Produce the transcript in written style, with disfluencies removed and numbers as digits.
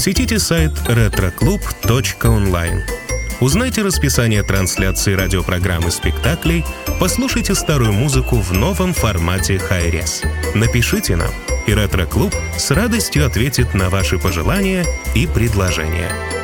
Посетите сайт retroclub.online. Узнайте расписание трансляции радиопрограмм и спектаклей, послушайте старую музыку в новом формате Hi-Res. Напишите нам, и Ретро-клуб с радостью ответит на ваши пожелания и предложения.